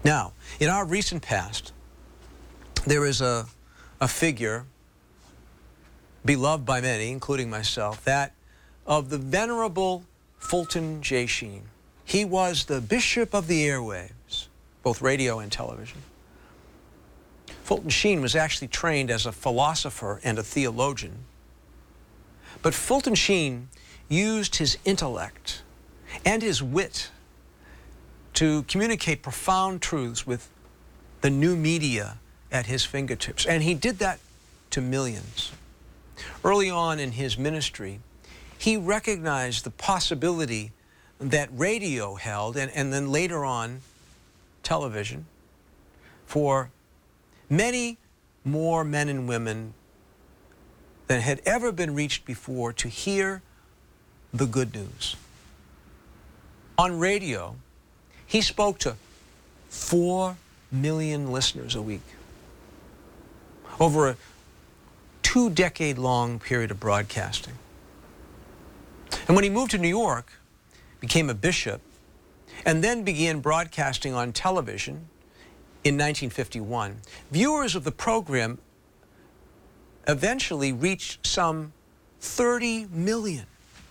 Now, in our recent past, there is a figure beloved by many, including myself, that of the Venerable Fulton J. Sheen. He was the Bishop of the airwaves, both radio and television. Fulton Sheen was actually trained as a philosopher and a theologian. But Fulton Sheen used his intellect and his wit to communicate profound truths with the new media at his fingertips. And he did that to millions. Early on in his ministry, he recognized the possibility that radio held, and then later on television, for many more men and women than had ever been reached before to hear the good news. On radio, he spoke to 4 million listeners a week over a 2-decade-long period of broadcasting. And when he moved to New York, became a bishop, and then began broadcasting on television in 1951, viewers of the program eventually reached some 30 million.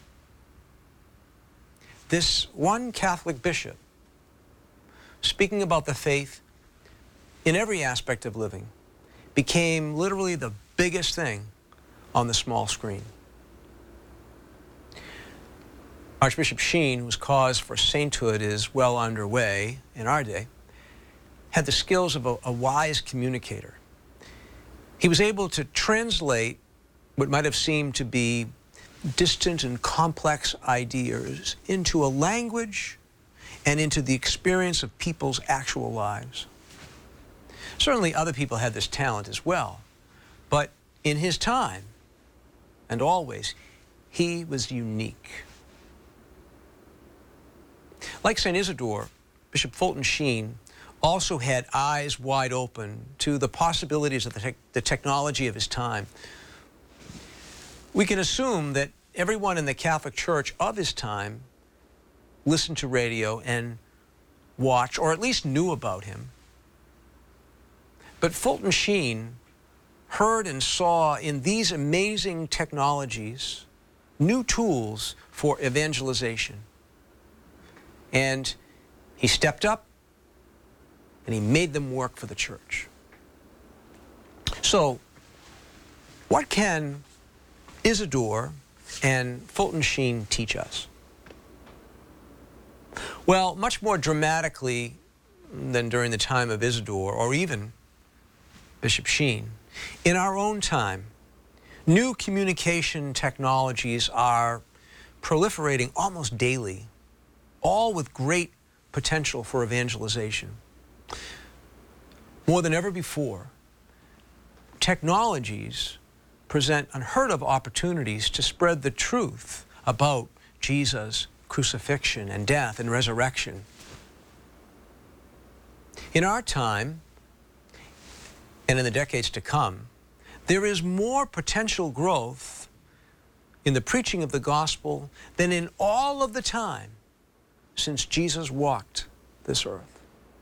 This one Catholic bishop, speaking about the faith in every aspect of living, became literally the biggest thing on the small screen. Archbishop Sheen, whose cause for sainthood is well underway in our day, had the skills of a wise communicator. He was able to translate what might have seemed to be distant and complex ideas into a language and into the experience of people's actual lives. Certainly other people had this talent as well, but in his time, and always, he was unique. Like St. Isidore, Bishop Fulton Sheen also had eyes wide open to the possibilities of the technology of his time. We can assume that everyone in the Catholic Church of his time listened to radio and watched, or at least knew about him. But Fulton Sheen heard and saw in these amazing technologies new tools for evangelization. And he stepped up and he made them work for the church. So, what can Isidore and Fulton Sheen teach us? Well, much more dramatically than during the time of Isidore or even Bishop Sheen, in our own time, new communication technologies are proliferating almost daily, all with great potential for evangelization. More than ever before, technologies present unheard of opportunities to spread the truth about Jesus' crucifixion and death and resurrection. In our time, and in the decades to come, there is more potential growth in the preaching of the gospel than in all of the time since Jesus walked this earth.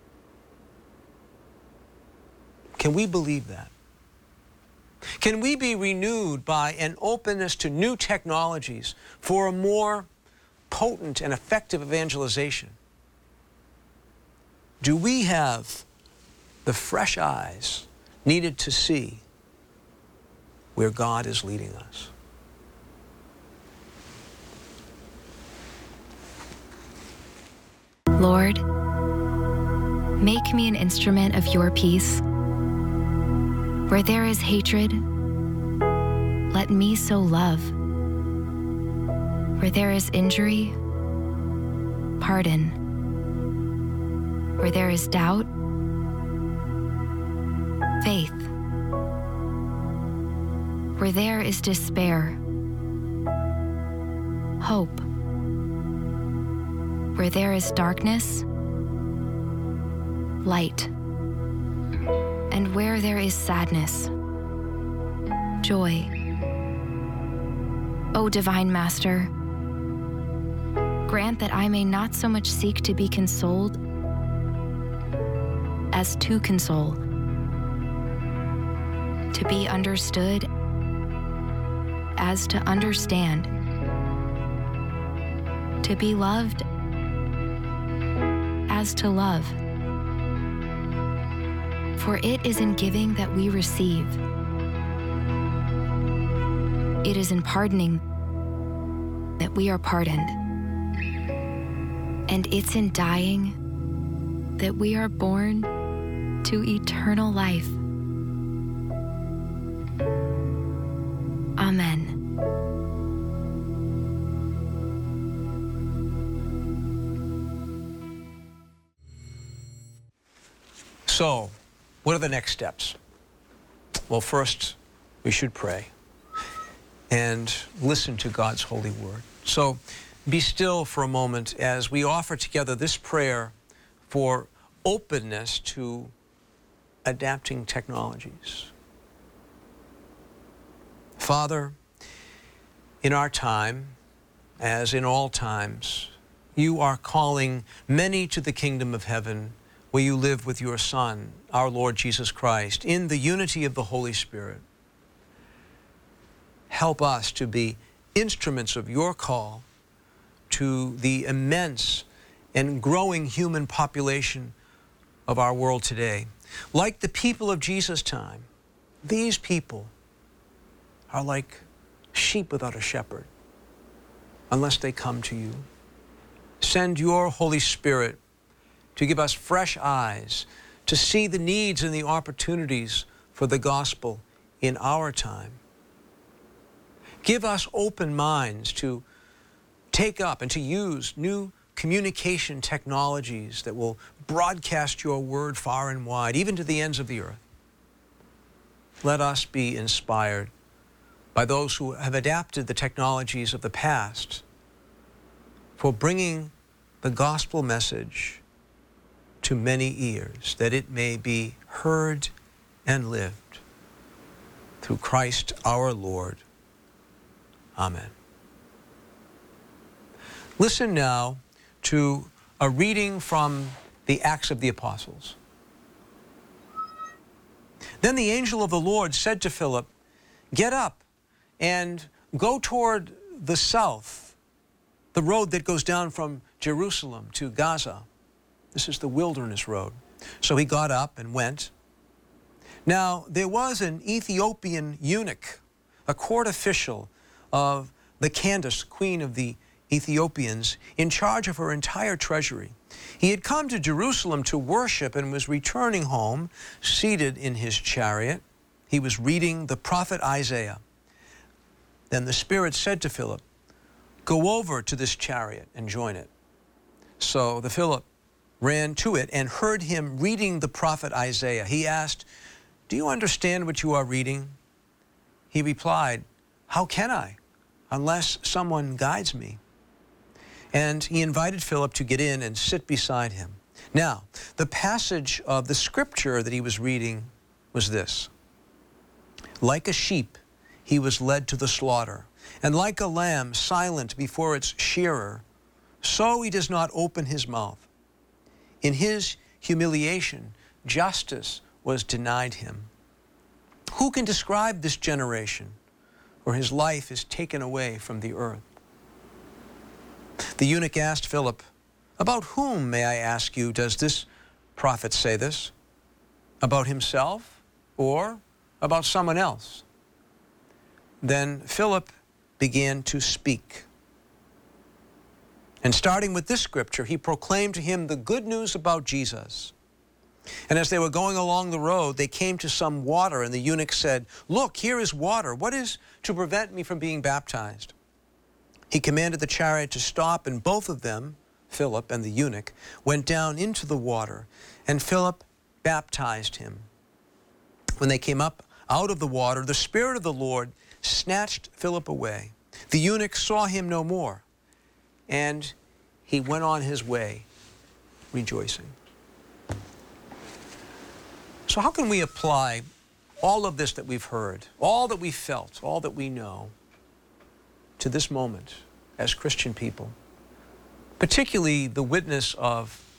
Can we believe that? Can we be renewed by an openness to new technologies for a more potent and effective evangelization? Do we have the fresh eyes needed to see where God is leading us? Lord, make me an instrument of your peace. Where there is hatred, let me sow love. Where there is injury, pardon. Where there is doubt, faith. Where there is despair, hope. Where there is darkness, light. And where there is sadness, joy. O Divine Master, grant that I may not so much seek to be consoled as to console, to be understood as to understand, to be loved as to love. For it is in giving that we receive. It is in pardoning that we are pardoned. And it's in dying that we are born to eternal life. Amen. So, what are the next steps? Well, first, we should pray and listen to God's holy word. So, be still for a moment as we offer together this prayer for openness to adapting technologies. Father, in our time, as in all times, you are calling many to the kingdom of heaven, where you live with your Son, our Lord Jesus Christ, in the unity of the Holy Spirit. Help us to be instruments of your call to the immense and growing human population of our world today. Like the people of Jesus' time, these people are like sheep without a shepherd unless they come to you. Send your Holy Spirit to give us fresh eyes to see the needs and the opportunities for the gospel in our time. Give us open minds to take up and to use new communication technologies that will broadcast your word far and wide, even to the ends of the earth. Let us be inspired by those who have adapted the technologies of the past for bringing the gospel message to many ears, that it may be heard and lived through Christ our Lord. Amen. Listen now to a reading from the Acts of the Apostles. Then the angel of the Lord said to Philip, "Get up and go toward the south, the road that goes down from Jerusalem to Gaza." This is the wilderness road. So he got up and went. Now, there was an Ethiopian eunuch, a court official of the Candace, queen of the Ethiopians, in charge of her entire treasury. He had come to Jerusalem to worship and was returning home, seated in his chariot. He was reading the prophet Isaiah. Then the Spirit said to Philip, "Go over to this chariot and join it." So the Philip ran to it and heard him reading the prophet Isaiah. He asked, "Do you understand what you are reading?" He replied, "How can I, unless someone guides me?" And he invited Philip to get in and sit beside him. Now, the passage of the scripture that he was reading was this: "Like a sheep, he was led to the slaughter, and like a lamb silent before its shearer, so he does not open his mouth. In his humiliation, justice was denied him. Who can describe this generation? For his life is taken away from the earth." The eunuch asked Philip, "About whom, may I ask you, does this prophet say this? About himself or about someone else?" Then Philip began to speak. And starting with this scripture, he proclaimed to him the good news about Jesus. And as they were going along the road, they came to some water, and the eunuch said, "Look, here is water. What is to prevent me from being baptized?" He commanded the chariot to stop, and both of them, Philip and the eunuch, went down into the water, and Philip baptized him. When they came up out of the water, the Spirit of the Lord snatched Philip away. The eunuch saw him no more, and he went on his way rejoicing. So how can we apply all of this that we've heard, all that we felt, all that we know, to this moment as Christian people, particularly the witness of